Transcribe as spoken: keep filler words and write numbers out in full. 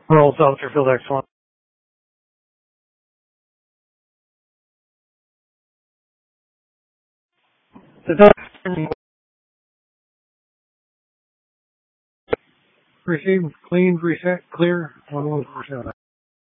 Rolls Officer Field Excellent. The doctor received, cleaned, reset, clear, one one four seven.